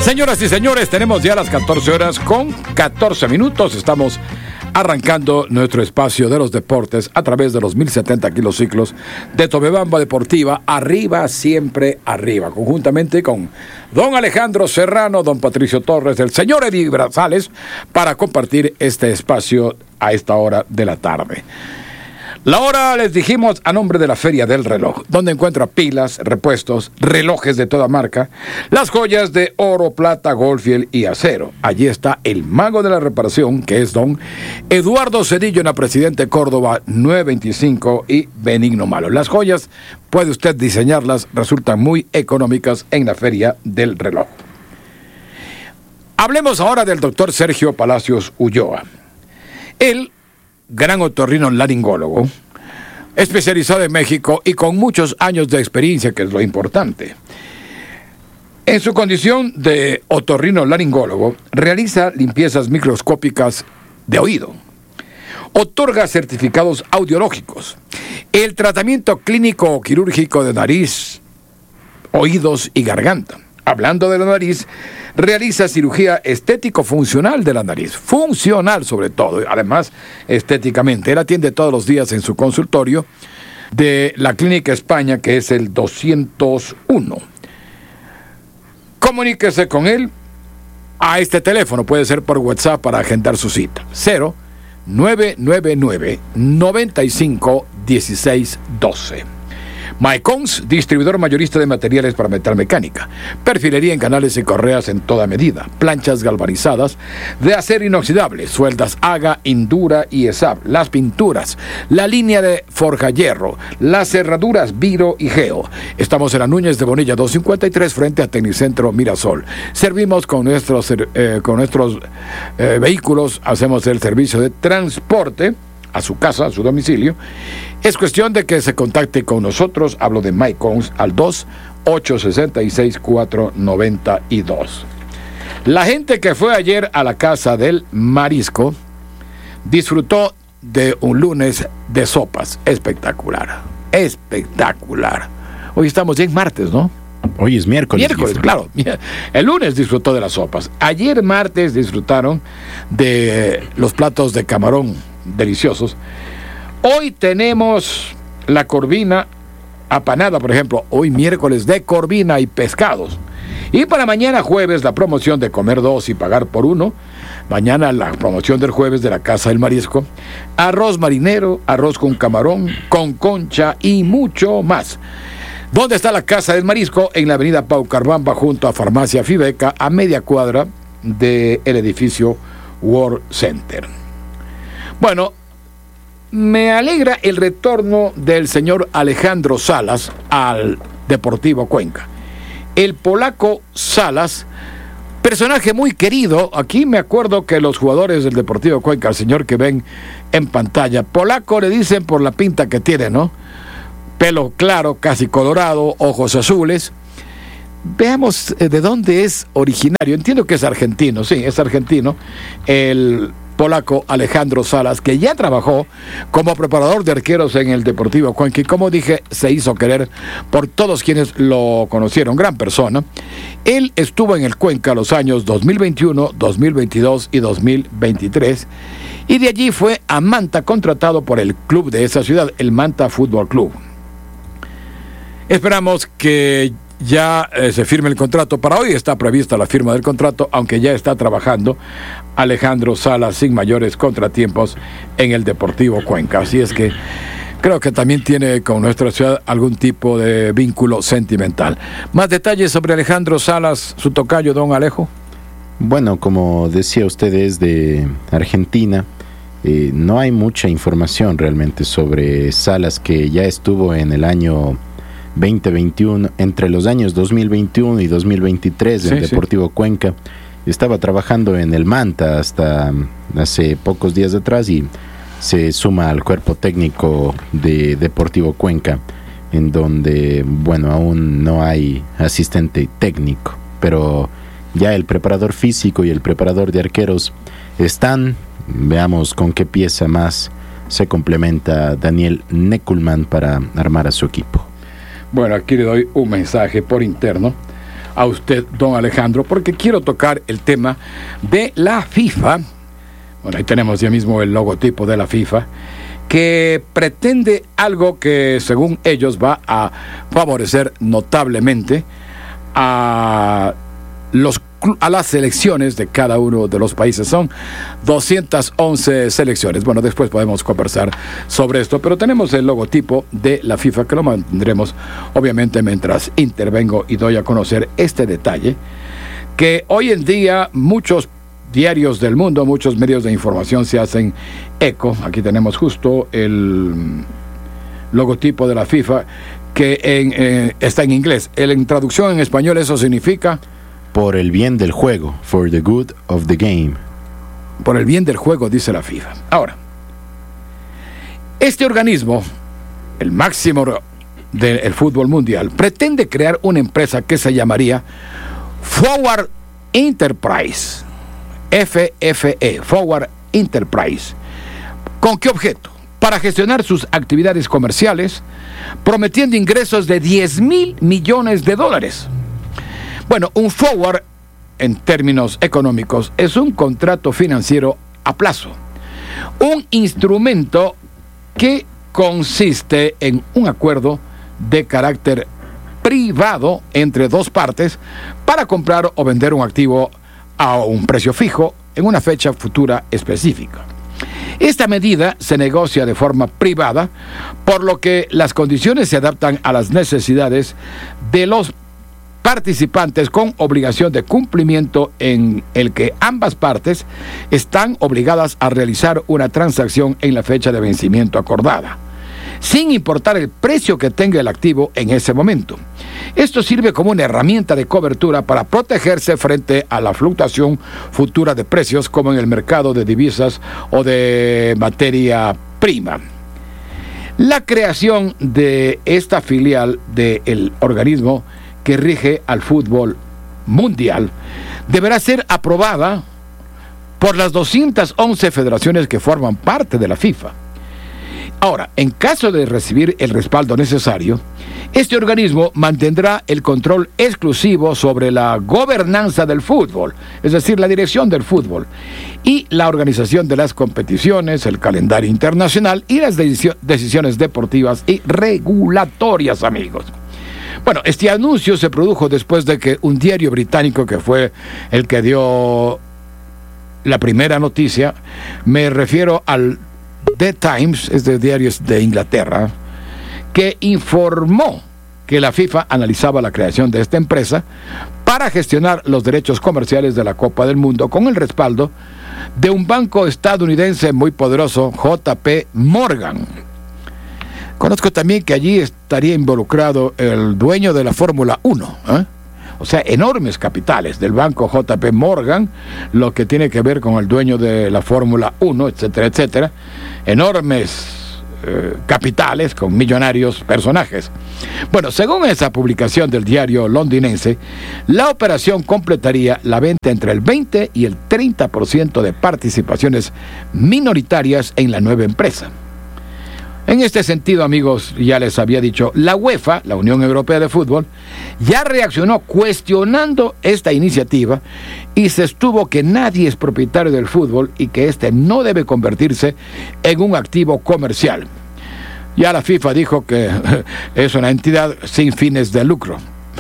Señoras y señores, tenemos ya las 14 horas con 14 minutos. Estamos arrancando nuestro espacio de los deportes a través de los 1070 kilociclos de Tobebamba Deportiva, arriba, siempre arriba, conjuntamente con don Alejandro Serrano, don Patricio Torres, el señor Eddie Brazales, para compartir este espacio a esta hora de la tarde. La hora les dijimos a nombre de la Feria del Reloj, donde encuentra pilas, repuestos, relojes de toda marca, las joyas de oro, plata, golfiel y acero. Allí está el mago de la reparación, que es don Eduardo Cedillo, en la Presidente Córdoba 925 y Benigno Malo. Las joyas puede usted diseñarlas, resultan muy económicas en la Feria del Reloj. Hablemos ahora del doctor Sergio Palacios Ulloa. Él, gran otorrinolaringólogo, especializado en México y con muchos años de experiencia, que es lo importante. En su condición de otorrinolaringólogo, realiza limpiezas microscópicas de oído, otorga certificados audiológicos, el tratamiento clínico o quirúrgico de nariz, oídos y garganta. Hablando de la nariz, realiza cirugía estético-funcional de la nariz, funcional sobre todo, además estéticamente. Él atiende todos los días en su consultorio de la Clínica España, que es el 201. Comuníquese con él a este teléfono, puede ser por WhatsApp para agendar su cita. 0999 95 16 12. Mycons, distribuidor mayorista de materiales para metalmecánica, perfilería en canales y correas en toda medida, planchas galvanizadas de acero inoxidable, sueldas Haga, Indura y ESAB, las pinturas, la línea de forja hierro, las cerraduras Viro y Geo. Estamos en la Núñez de Bonilla 253 frente a Tecnicentro Mirasol. Servimos con nuestros vehículos, hacemos el servicio de transporte a su casa, a su domicilio. Es cuestión de que se contacte con nosotros. Hablo de Mycons al 2-866-492. La gente que fue ayer a la Casa del Marisco disfrutó de un lunes de sopas espectacular. Espectacular. Hoy estamos ya en martes, ¿no? Hoy es miércoles. Miércoles, claro. El lunes disfrutó de las sopas. Ayer martes disfrutaron de los platos de camarón deliciosos. Hoy tenemos la corvina apanada, por ejemplo. Hoy miércoles de corvina y pescados. Y para mañana jueves la promoción de comer dos y pagar por uno. Mañana la promoción del jueves de la Casa del Marisco. Arroz marinero, arroz con camarón, con concha y mucho más. ¿Dónde está la Casa del Marisco? En la avenida Paucarbamba, junto a Farmacia Fibeca, a media cuadra del edificio World Center. Bueno, me alegra el retorno del señor Alejandro Salas al Deportivo Cuenca. El polaco Salas, personaje muy querido. Aquí me acuerdo que los jugadores del Deportivo Cuenca, el señor que ven en pantalla, polaco le dicen por la pinta que tiene, ¿no? Pelo claro, casi colorado, ojos azules. Veamos de dónde es originario. Entiendo que es argentino, sí, es argentino. El polaco Alejandro Salas, que ya trabajó como preparador de arqueros en el Deportivo Cuenca y, como dije, se hizo querer por todos quienes lo conocieron. Gran persona. Él estuvo en el Cuenca los años 2021, 2022 y 2023 y de allí fue a Manta, contratado por el club de esa ciudad, el Manta Fútbol Club. Esperamos que ya se firme el contrato. Para hoy está prevista la firma del contrato, aunque ya está trabajando Alejandro Salas sin mayores contratiempos en el Deportivo Cuenca. Así es que creo que también tiene con nuestra ciudad algún tipo de vínculo sentimental. Más detalles sobre Alejandro Salas, su tocayo, don Alejo. Bueno, como decía usted, es de Argentina. No hay mucha información realmente sobre Salas, que ya estuvo en el año 2021, entre los años 2021 y 2023 en Deportivo Cuenca. Estaba trabajando en el Manta hasta hace pocos días atrás y se suma al cuerpo técnico de Deportivo Cuenca, en donde, bueno, aún no hay asistente técnico, pero ya el preparador físico y el preparador de arqueros están. Veamos con qué pieza más se complementa Daniel Neckelman para armar a su equipo. Bueno, aquí le doy un mensaje por interno. a usted, don Alejandro, porque quiero tocar el tema de la FIFA. Bueno, ahí tenemos ya mismo el logotipo de la FIFA, que pretende algo que, según ellos, va a favorecer notablemente a las selecciones de cada uno de los países. Son 211 selecciones. Bueno, después podemos conversar sobre esto, pero tenemos el logotipo de la FIFA, que lo mantendremos obviamente mientras intervengo y doy a conocer este detalle, que hoy en día muchos diarios del mundo, muchos medios de información se hacen eco. Aquí tenemos justo el logotipo de la FIFA, que está en inglés. En traducción en español eso significa: por el bien del juego, for the good of the game. Por el bien del juego, dice la FIFA. Ahora, este organismo, el máximo del fútbol mundial, pretende crear una empresa que se llamaría Forward Enterprise, FFE, Forward Enterprise. ¿Con qué objeto? Para gestionar sus actividades comerciales, prometiendo ingresos de $10,000 millones. Bueno, un forward, en términos económicos, es un contrato financiero a plazo, un instrumento que consiste en un acuerdo de carácter privado entre dos partes para comprar o vender un activo a un precio fijo en una fecha futura específica. Esta medida se negocia de forma privada, por lo que las condiciones se adaptan a las necesidades de los participantes, con obligación de cumplimiento en el que ambas partes están obligadas a realizar una transacción en la fecha de vencimiento acordada, sin importar el precio que tenga el activo en ese momento. Esto sirve como una herramienta de cobertura para protegerse frente a la fluctuación futura de precios, como en el mercado de divisas o de materia prima. La creación de esta filial del organismo que rige al fútbol mundial deberá ser aprobada por las 211 federaciones que forman parte de la FIFA. Ahora, en caso de recibir el respaldo necesario, este organismo mantendrá el control exclusivo sobre la gobernanza del fútbol, es decir, la dirección del fútbol, y la organización de las competiciones, el calendario internacional y las decisiones deportivas y regulatorias, amigos. Bueno, este anuncio se produjo después de que un diario británico, que fue el que dio la primera noticia, me refiero al The Times, es de diarios de Inglaterra, que informó que la FIFA analizaba la creación de esta empresa para gestionar los derechos comerciales de la Copa del Mundo con el respaldo de un banco estadounidense muy poderoso, JP Morgan. Conozco también que allí estaría involucrado el dueño de la Fórmula 1, o sea, enormes capitales del banco JP Morgan, lo que tiene que ver con el dueño de la Fórmula 1, etcétera, etcétera, enormes capitales con millonarios personajes. Bueno, según esa publicación del diario londinense, la operación completaría la venta entre el 20 y el 30% de participaciones minoritarias en la nueva empresa. En este sentido, amigos, ya les había dicho, la UEFA, la Unión Europea de Fútbol, ya reaccionó cuestionando esta iniciativa y sostuvo que nadie es propietario del fútbol y que este no debe convertirse en un activo comercial. Ya la FIFA dijo que es una entidad sin fines de lucro.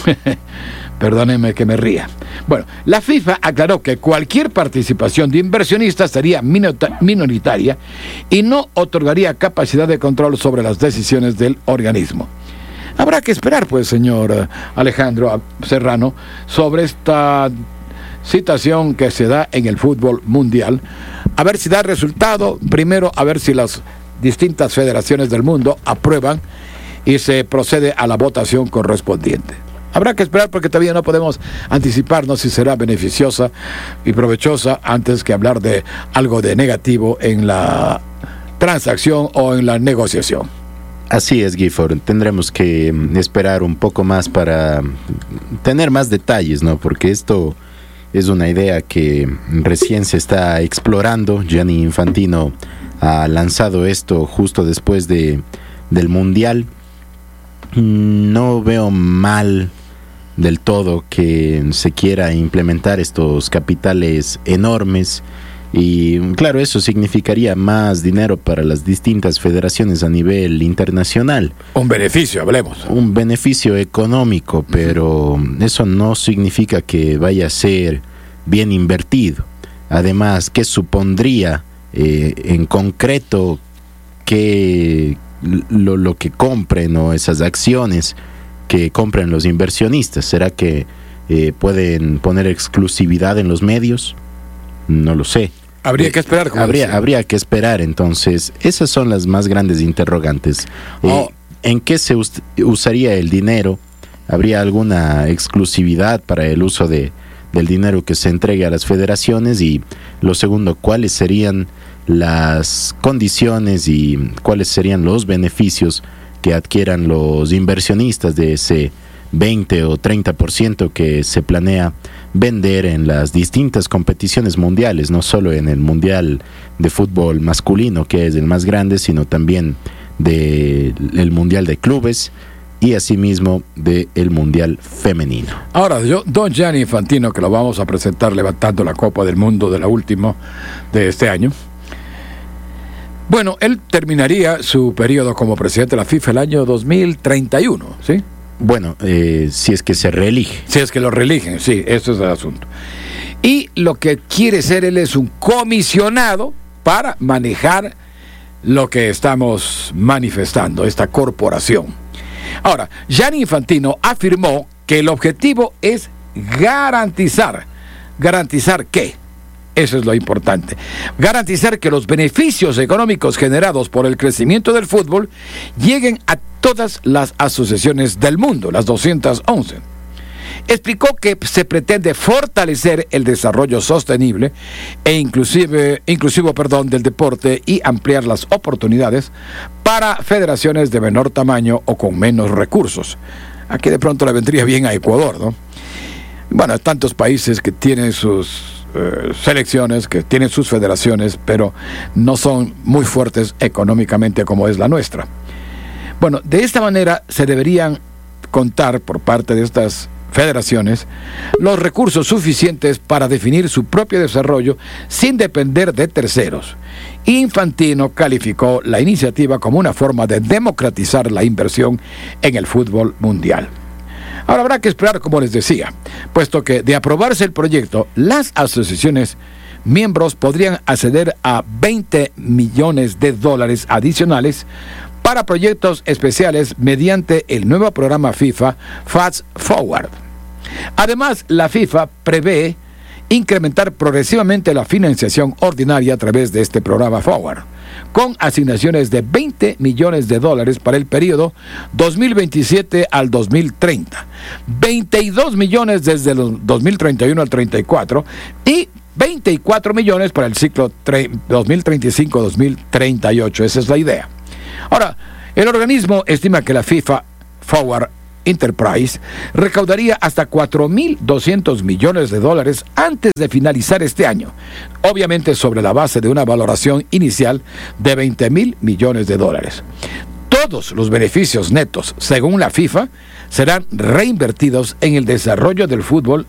Perdónenme que me ría. Bueno, la FIFA aclaró que cualquier participación de inversionistas sería minoritaria y no otorgaría capacidad de control sobre las decisiones del organismo. Habrá que esperar, pues, señor Alejandro Serrano, sobre esta situación que se da en el fútbol mundial, a ver si da resultado. Primero, a ver si las distintas federaciones del mundo aprueban y se procede a la votación correspondiente. Habrá que esperar, porque todavía no podemos anticiparnos si será beneficiosa y provechosa antes que hablar de algo de negativo en la transacción o en la negociación. Así es, Gifford. Tendremos que esperar un poco más para tener más detalles, ¿no? Porque esto es una idea que recién se está explorando. Gianni Infantino ha lanzado esto justo después del Mundial. No veo mal del todo que se quiera implementar estos capitales enormes. Y claro, eso significaría más dinero para las distintas federaciones a nivel internacional. Un beneficio, hablemos. Un beneficio económico, pero eso no significa que vaya a ser bien invertido. Además, ¿qué supondría en concreto que lo que compren o esas acciones que compren los inversionistas? ¿Será que pueden poner exclusividad en los medios? No lo sé. Habría que esperar. Habría que esperar. Entonces, esas son las más grandes interrogantes. ¿En qué se usaría el dinero? ¿Habría alguna exclusividad para el uso del dinero que se entregue a las federaciones? Y lo segundo, ¿cuáles serían las condiciones y cuáles serían los beneficios que adquieran los inversionistas de ese 20 o 30% que se planea vender en las distintas competiciones mundiales, no solo en el Mundial de Fútbol masculino, que es el más grande, sino también del Mundial de Clubes y asimismo del Mundial Femenino? Ahora, don Gianni Infantino, que lo vamos a presentar levantando la Copa del Mundo de la última de este año, bueno, él terminaría su periodo como presidente de la FIFA el año 2031, ¿sí? Bueno, si es que se reelige. Si es que lo reeligen, sí, eso es el asunto. Y lo que quiere ser él es un comisionado para manejar lo que estamos manifestando, esta corporación. Ahora, Gianni Infantino afirmó que el objetivo es garantizar. ¿Garantizar qué? Eso es lo importante. Garantizar que los beneficios económicos generados por el crecimiento del fútbol lleguen a todas las asociaciones del mundo, las 211. Explicó que se pretende fortalecer el desarrollo sostenible e inclusivo del deporte y ampliar las oportunidades para federaciones de menor tamaño o con menos recursos. Aquí de pronto le vendría bien a Ecuador, ¿no? Bueno, hay tantos países que tienen sus selecciones, que tienen sus federaciones, pero no son muy fuertes económicamente como es la nuestra. Bueno, de esta manera se deberían contar por parte de estas federaciones los recursos suficientes para definir su propio desarrollo sin depender de terceros. Infantino calificó la iniciativa como una forma de democratizar la inversión en el fútbol mundial. Ahora habrá que esperar, como les decía, puesto que de aprobarse el proyecto, las asociaciones miembros podrían acceder a $20 millones adicionales para proyectos especiales mediante el nuevo programa FIFA Fast Forward. Además, la FIFA prevé incrementar progresivamente la financiación ordinaria a través de este programa Forward, con asignaciones de $20 millones para el periodo 2027 al 2030, 22 millones desde el 2031 al 34 y 24 millones para el ciclo 2035-2038. Esa es la idea. Ahora, el organismo estima que la FIFA Forward Enterprise recaudaría hasta $4.200 millones antes de finalizar este año, obviamente sobre la base de una valoración inicial de $20.000 millones. Todos los beneficios netos, según la FIFA, serán reinvertidos en el desarrollo del fútbol